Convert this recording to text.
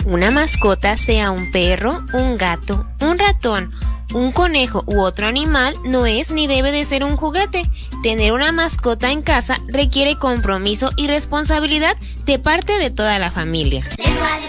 una mascota, sea un perro, un gato, un ratón, un conejo u otro animal, no es ni debe de ser un juguete. Tener una mascota en casa requiere compromiso y responsabilidad de parte de toda la familia.